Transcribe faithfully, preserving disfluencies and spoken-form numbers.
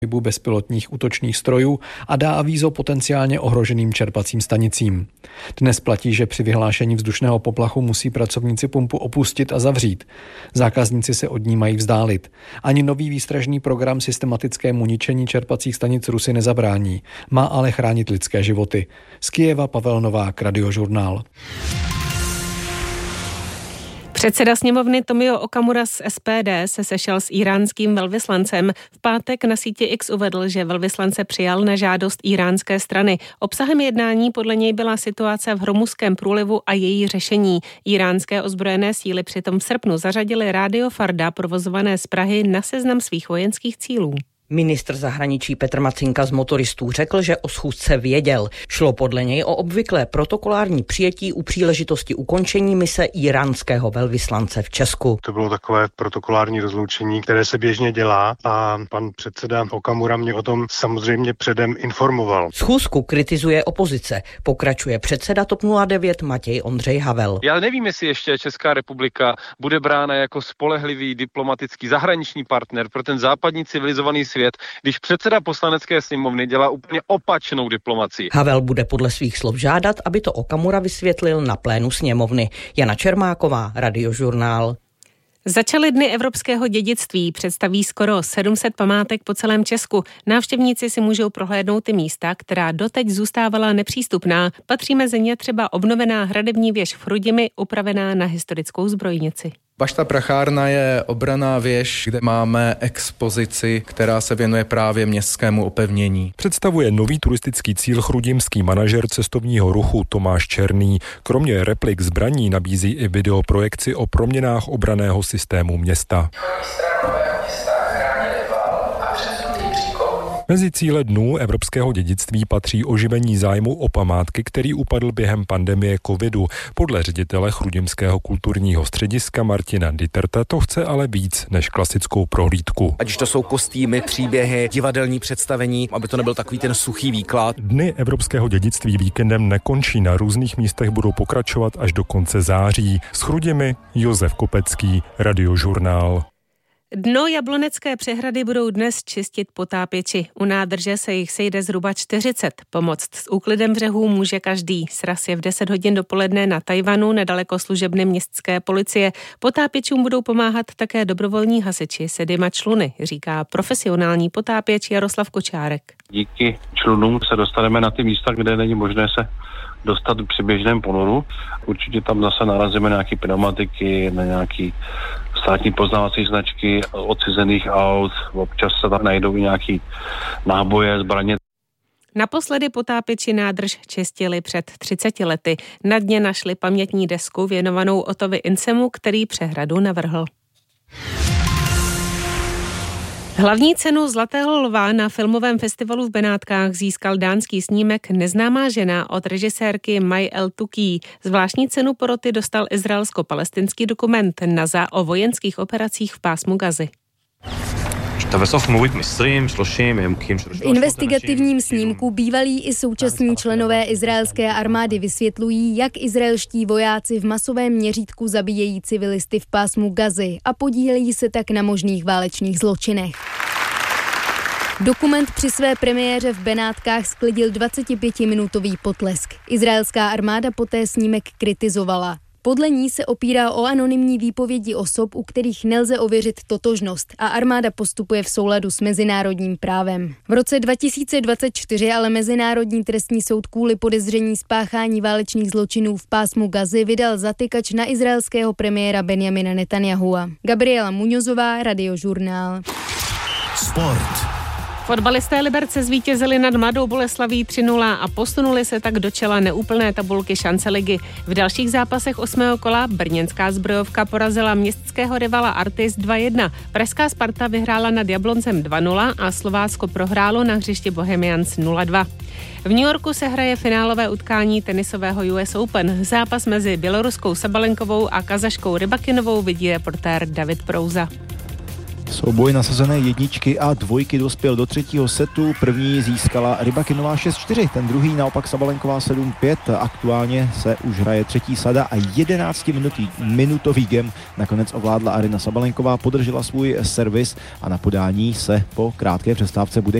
bezpilotních útočných strojů a dá avízo potenciálně ohroženým čerpacím stanicím. Dnes platí, že při vyhlášení vzdušného poplachu musí pracovníci pumpu opustit a zavřít. Zákazníci se od ní mají vzdálit. Ani nový výstražný program systematickému ničení čerpacích stanic Rusy nezabrání. Má ale chránit lidské životy. Z Kyjeva Pavel Novák, Radiožurnál. Předseda sněmovny Tomio Okamura z S P D se sešel s íránským velvyslancem. V pátek na síti X uvedl, že velvyslance přijal na žádost íránské strany. Obsahem jednání podle něj byla situace v Hormuzském průlivu a její řešení. Íránské ozbrojené síly přitom v srpnu zařadily rádio Farda provozované z Prahy na seznam svých vojenských cílů. Ministr zahraničí Petr Macinka z Motoristů řekl, že o schůzce věděl. Šlo podle něj o obvyklé protokolární přijetí u příležitosti ukončení mise íránského velvyslance v Česku. To bylo takové protokolární rozloučení, které se běžně dělá a pan předseda Okamura mě o tom samozřejmě předem informoval. Schůzku kritizuje opozice. Pokračuje předseda TOP nula devět Matěj Ondřej Havel. Já nevím, jestli ještě Česká republika bude brána jako spolehlivý diplomatický zahraniční partner pro ten západní civilizovaný svět, když předseda poslanecké sněmovny dělá úplně opačnou diplomacii. Havel bude podle svých slov žádat, aby to Okamura vysvětlil na plénu sněmovny. Jana Čermáková, Radiožurnál. Začaly dny evropského dědictví, představí skoro sedm set památek po celém Česku. Návštěvníci si můžou prohlédnout ty místa, která doteď zůstávala nepřístupná. Patří mezi ně třeba obnovená hradební věž v Chrudimi, upravená na historickou zbrojnici. Bašta Prachárna je obranná věž, kde máme expozici, která se věnuje právě městskému opevnění. Představuje nový turistický cíl chrudimský manažer cestovního ruchu Tomáš Černý. Kromě replik zbraní nabízí i videoprojekci o proměnách obranného systému města. Mezi cíle dnů evropského dědictví patří oživení zájmu o památky, který upadl během pandemie covidu. Podle ředitele Chrudimského kulturního střediska Martina Ditterta to chce ale víc než klasickou prohlídku. Ať to jsou kostýmy, příběhy, divadelní představení, aby to nebyl takový ten suchý výklad. Dny evropského dědictví víkendem nekončí, na různých místech budou pokračovat až do konce září. S Chrudimi Josef Kopecký, Radiožurnál. Dno Jablonecké přehrady budou dnes čistit potápěči. U nádrže se jich sejde zhruba čtyřicet. Pomoct s úklidem břehů může každý. Sraz je v deset hodin dopoledne na Tajvanu, nedaleko služebny městské policie. Potápěčům budou pomáhat také dobrovolní hasiči se dvěma čluny, říká profesionální potápěč Jaroslav Kočárek. Díky člunům se dostaneme na ty místa, kde není možné se dostat při běžném ponoru. Určitě tam zase narazíme na nějaké pneumatiky, na nějaký státní poznávací značky odcizených aut, občas se tam najdou i nějaký náboje, zbraně. Naposledy potápěči nádrž čistili před třiceti lety. Na dně našli pamětní desku věnovanou Ottovi Insemu, který přehradu navrhl. Hlavní cenu Zlatého lva na filmovém festivalu v Benátkách získal dánský snímek Neznámá žena od režisérky Mai El-Tuki. Zvláštní cenu poroty dostal izraelsko-palestinský dokument NASA o vojenských operacích v pásmu Gazy. V investigativním snímku bývalí i současní členové izraelské armády vysvětlují, jak izraelští vojáci v masovém měřítku zabíjejí civilisty v pásmu Gazy a podílejí se tak na možných válečných zločinech. Dokument při své premiéře v Benátkách sklidil dvacetipětiminutový potlesk. Izraelská armáda poté snímek kritizovala. Podle ní se opírá o anonymní výpovědi osob, u kterých nelze ověřit totožnost, a armáda postupuje v souladu s mezinárodním právem. V roce dva tisíce dvacet čtyři ale Mezinárodní trestní soud kvůli podezření spáchání válečných zločinů v pásmu Gazy vydal zatykač na izraelského premiéra Benjamina Netanyahua. Gabriela Muňozová, Radiožurnál. Sport. Fotbalisté Liberce zvítězili nad Mladou Boleslaví tři nula a posunuli se tak do čela neúplné tabulky šance ligy. V dalších zápasech osmého kola brněnská Zbrojovka porazila městského rivala Artis dva jedna. Pražská Sparta vyhrála nad Jabloncem dva nula a Slovácko prohrálo na hřišti Bohemians nula dva. V New Yorku se hraje finálové utkání tenisového U S Open. Zápas mezi běloruskou Sabalenkovou a kazaškou Rybakinovou vidí reportér David Prouza. Souboj nasazené jedničky a dvojky dospěl do třetího setu. První získala Rybakinová šest čtyři, ten druhý naopak Sabalenková sedm pět. Aktuálně se už hraje třetí sada a jedenáctiminutový game nakonec ovládla Aryna Sabalenková, podržela svůj servis a na podání se po krátké přestávce bude